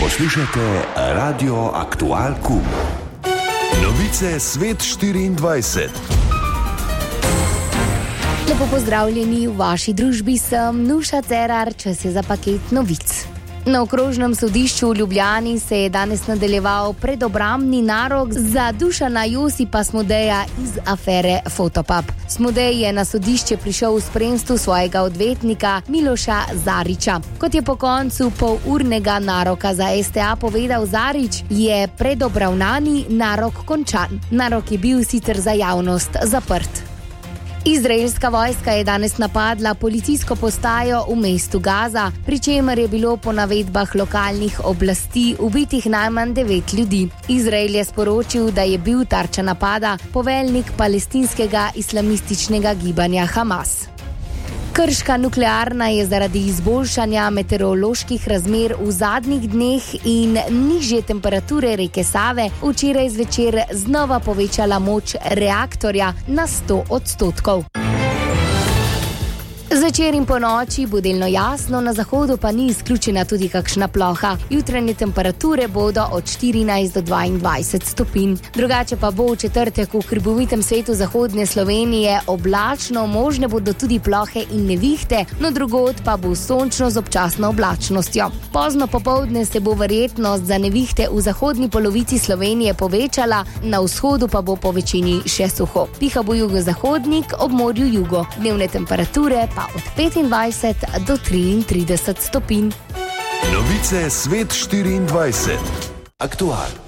Poslušate Radio Aktual Kum. Novice Svet 24. Lepo pozdravljeni, v vaši družbi sem Nuša Cerar, čas je za paket novic. Na okrožnem sodišču v Ljubljani se je danes nadaljeval predobrambni narok za Dušana Josipa Smodeja iz afere Fotopub. Smodej je na sodišče prišel v spremstvu svojega odvetnika Miloša Zariča. Kot je po koncu polurnega naroka za STA povedal Zarič, je predobravnani narok končan. Narok je bil sicer za javnost zaprt. Izraelska vojska je danes napadla policijsko postajo v mestu Gaza, pri čemer je bilo po navedbah lokalnih oblasti ubitih najmanj 9 ljudi. Izrael je sporočil, da je bil tarča napada poveljnik palestinskega islamističnega gibanja Hamas. Krška nuklearna je zaradi izboljšanja meteoroloških razmer v zadnjih dneh in nižje temperature reke Save včeraj zvečer znova povečala moč reaktorja na 100%. Zvečer in po noči bo delno jasno, na zahodu pa ni izključena tudi kakšna ploha. Jutranje temperature bodo od 14 do 22 stopinj. Drugače pa bo v četrtek v hribovitem svetu zahodne Slovenije oblačno, možne bodo tudi plohe in nevihte, no drugod pa bo sončno z občasno oblačnostjo. Pozno popoldne se bo verjetnost za nevihte v zahodni polovici Slovenije povečala, na vzhodu pa bo po večini še suho. Piha bo jugozahodnik, ob morju jugo. Dnevne temperature pa od 25 do 33 stopinj. Novice Svet 24. Aktual.